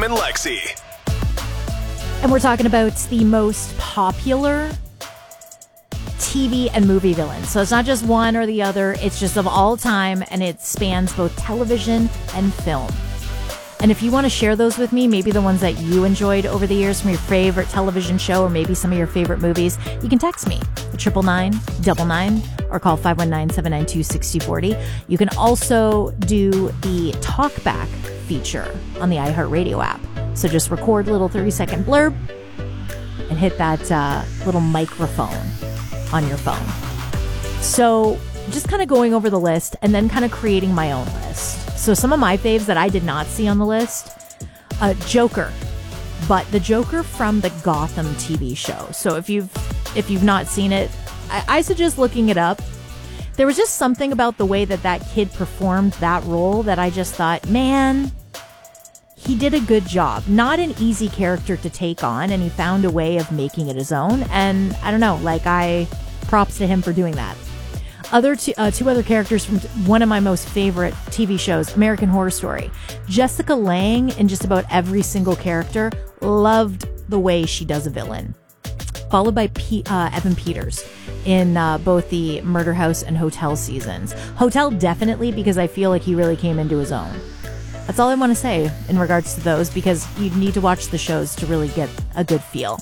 and Lexi. And we're talking about the most popular TV and movie villains. So it's not just one or the other. It's just of all time, and it spans both television and film. And if you want to share those with me, maybe the ones that you enjoyed over the years from your favorite television show, or maybe some of your favorite movies, you can text me at 999 or call 519-792-6040. You can also do the talkback feature on the iHeartRadio app. So just record a little 30-second blurb and hit that little microphone on your phone. So just kind of going over the list and then kind of creating my own list. So some of my faves that I did not see on the list, Joker, but the Joker from the Gotham TV show. So if you've not seen it, I suggest looking it up. There was just something about the way that kid performed that role that I just thought, man, he did a good job. Not an easy character to take on, and he found a way of making it his own. And I don't know, props to him for doing that. Two other characters from one of my most favorite TV shows, American Horror Story. Jessica Lange, in just about every single character, loved the way she does a villain. Followed by Evan Peters in both the Murder House and Hotel seasons. Hotel definitely, because I feel like he really came into his own. That's all I want to say in regards to those, because you need to watch the shows to really get a good feel.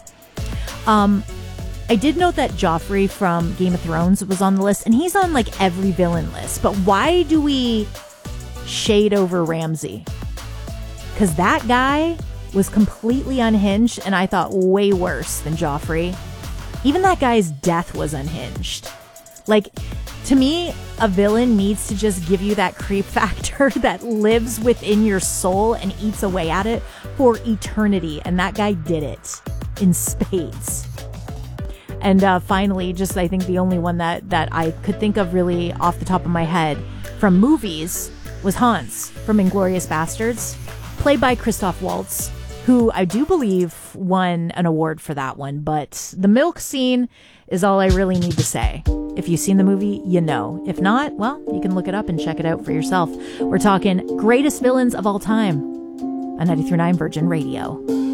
I did note that Joffrey from Game of Thrones was on the list, and he's on every villain list. But why do we shade over Ramsay? Because that guy was completely unhinged, and I thought way worse than Joffrey. Even that guy's death was unhinged. To me, a villain needs to just give you that creep factor that lives within your soul and eats away at it for eternity. And that guy did it in spades. And finally, just I think the only one that I could think of really off the top of my head from movies was Hans from Inglourious Basterds, played by Christoph Waltz, who I do believe won an award for that one. But the milk scene is all I really need to say. If you've seen the movie, you know. If not, well, you can look it up and check it out for yourself. We're talking greatest villains of all time on 93.9 Virgin Radio.